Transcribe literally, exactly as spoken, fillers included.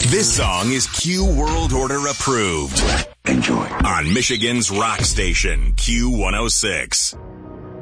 This song is Q World Order approved. Enjoy. On Michigan's rock station, Q one oh six.